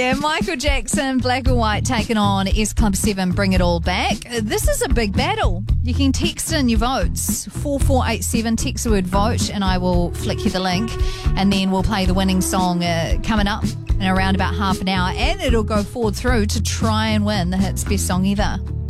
Yeah, Michael Jackson, Black or White, taking on S Club 7, Bring It All Back. This is a big battle. You can text in your votes, 4487, text the word vote, and I will flick you the link. And then we'll play the winning song coming up in around about half an hour, and it'll go forward through to try and win the Hits Best Song Ever.